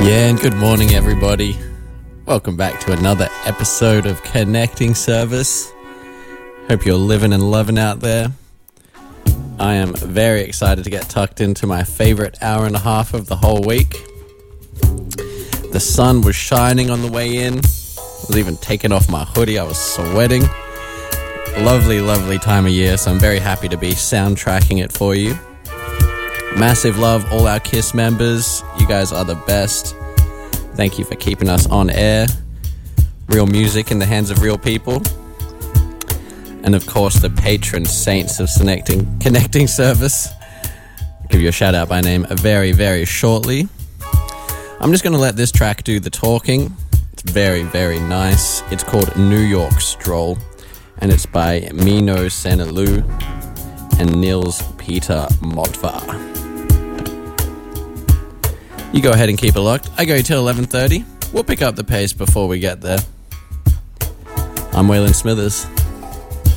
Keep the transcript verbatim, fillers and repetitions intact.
Yeah, and good morning, everybody. Welcome back to another episode of Connecting Service. Hope you're living and loving out there. I am very excited to get tucked into my favorite hour and a half of the whole week. The sun was shining on the way in. I was even taking off my hoodie. I was sweating. Lovely, lovely time of year, so I'm very happy to be soundtracking it for you. Massive love, all our KISS members. You guys are the best. Thank you for keeping us on air. Real music in the hands of real people. And of course, the patron saints of connecting, connecting service. I'll give you a shout out by name very, very shortly. I'm just going to let this track do the talking. It's very, very nice. It's called New York Stroll. And it's by Mino Sanaloo and Nils Peter Motva. You go ahead and keep it locked. I go till eleven thirty. We'll pick up the pace before we get there. I'm Waylon Smithers.